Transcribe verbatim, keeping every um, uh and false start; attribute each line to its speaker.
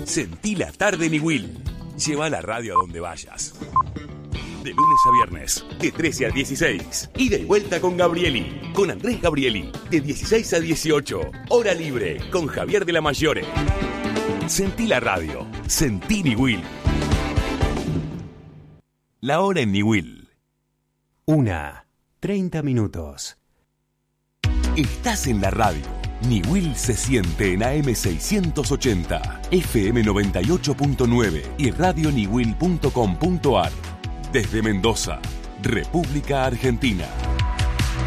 Speaker 1: Sentí la tarde Niwil. Lleva la radio a donde vayas. De lunes a viernes, de trece a dieciséis. Ida y vuelta con Gabrieli. Con Andrés Gabrieli. De dieciséis a dieciocho. Hora libre con Javier de la Maggiore. Sentí la radio. Sentí Niwil. La hora en Niwil.
Speaker 2: Una. Treinta minutos.
Speaker 1: Estás en la radio. Niwil se siente en A M seiscientos ochenta, F M noventa y ocho punto nueve y radio niwil punto com punto ar. Desde Mendoza, República Argentina.